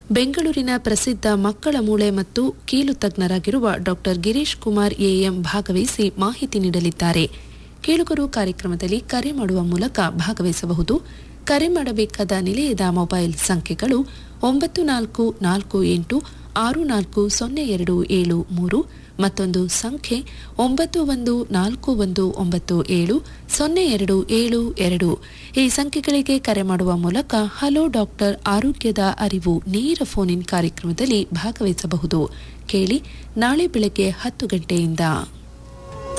ಬೆಂಗಳೂರಿನ ಪ್ರಸಿದ್ಧ ಮಕ್ಕಳ ಮೂಳೆ ಮತ್ತು ಕೀಲು ತಜ್ಞರಾಗಿರುವ ಡಾಕ್ಟರ್ ಗಿರೀಶ್ ಕುಮಾರ್ ಎಎಂ ಭಾಗವಹಿಸಿ ಮಾಹಿತಿ ನೀಡಲಿದ್ದಾರೆ. ಕೇಳುಗರು ಕಾರ್ಯಕ್ರಮದಲ್ಲಿ ಕರೆ ಮಾಡುವ ಮೂಲಕ ಭಾಗವಹಿಸಬಹುದು. ಕರೆ ಮಾಡಬೇಕಾದ ನಿಲಯದ ಮೊಬೈಲ್ ಸಂಖ್ಯೆಗಳು 9448640273 ಮತ್ತೊಂದು ಸಂಖ್ಯೆ 9141970272. ಈ ಸಂಖ್ಯೆಗಳಿಗೆ ಕರೆ ಮಾಡುವ ಮೂಲಕ ಹಲೋ ಡಾಕ್ಟರ್ ಆರೋಗ್ಯದ ಅರಿವು ನೇರ ಫೋನ್ ಇನ್ ಕಾರ್ಯಕ್ರಮದಲ್ಲಿ ಭಾಗವಹಿಸಬಹುದು. ಕೇಳಿ ನಾಳೆ ಬೆಳಗ್ಗೆ 10 ಗಂಟೆಯಿಂದ.